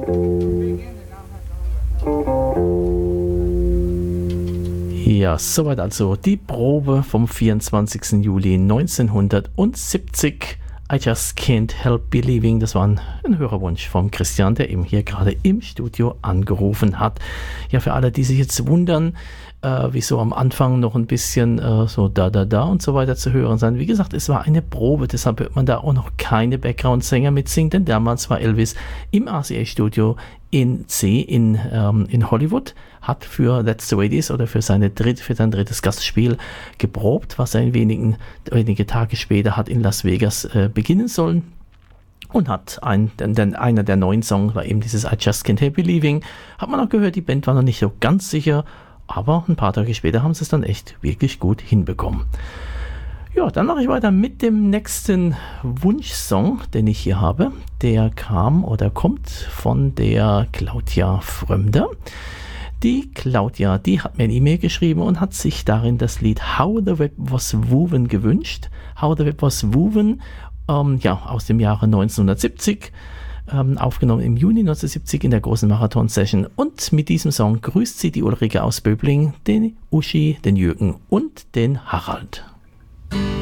Ja, soweit also die Probe vom 24. Juli 1970. I Just Can't Help Believing. Das war ein Hörerwunsch vom Christian, der eben hier gerade im Studio angerufen hat. Ja, für alle, die sich jetzt wundern, wieso am Anfang noch ein bisschen so da und so weiter zu hören sein. Wie gesagt, es war eine Probe, deshalb hört man da auch noch keine Background-Sänger mitsingen, denn damals war Elvis im RCA-Studio in Hollywood, hat für That's the Way It Is oder für sein drittes Gastspiel geprobt, was er wenige Tage später hat in Las Vegas beginnen sollen. Und hat einer der neuen Songs war eben dieses I Just Can't Help Believing. Hat man auch gehört, die Band war noch nicht so ganz sicher, aber ein paar Tage später haben sie es dann echt wirklich gut hinbekommen. Ja, dann mache ich weiter mit dem nächsten Wunschsong, den ich hier habe. Der kommt von der Claudia Frömder. Die Claudia, die hat mir eine E-Mail geschrieben und hat sich darin das Lied How the Web Was Woven gewünscht. How the Web Was Woven, aus dem Jahre 1970. Aufgenommen im Juni 1970 in der großen Marathon-Session. Und mit diesem Song grüßt sie die Ulrike aus Böbling, den Uschi, den Jürgen und den Harald.